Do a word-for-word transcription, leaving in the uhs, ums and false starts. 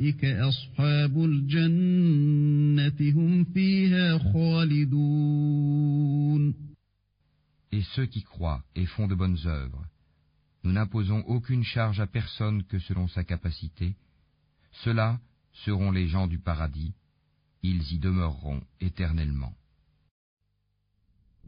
أولئك أصحاب الجنة هم فيها خالدون. Et ceux qui croient et font de bonnes œuvres, nous n'imposons aucune charge à personne que selon sa capacité. Ceux-là seront les gens du paradis, ils y demeureront éternellement.